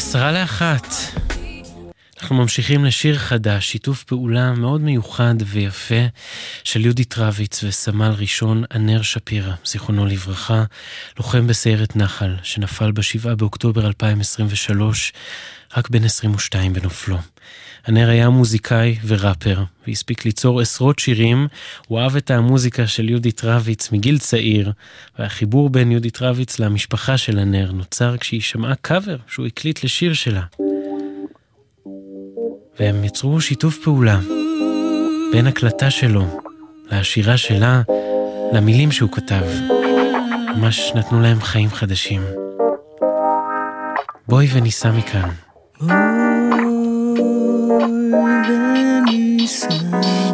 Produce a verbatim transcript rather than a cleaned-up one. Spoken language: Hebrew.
עשרה לאחת. אנחנו ממשיכים לשיר חדש, שיתוף פעולה מאוד מיוחד ויפה של יהודית רביץ וסמל ראשון ענר שפירא, זיכרונו לברכה, לוחם בסיירת נחל שנפל בשבעה באוקטובר אלפיים עשרים ושלוש, רק בן עשרים ושתיים בנופלו. ענר היה מוזיקאי וראפר, והספיק ליצור עשרות שירים. הוא אהב את המוזיקה של יהודית רביץ מגיל צעיר, והחיבור בין יהודית רביץ למשפחה של ענר נוצר כשהיא שמעה קאבר שהוא הקליט לשיר שלה. והם יצרו שיתוף פעולה בין הקלטה שלו לשירה שלה, למילים שהוא כתב. ממש נתנו להם חיים חדשים. בואי וניסע מכאן.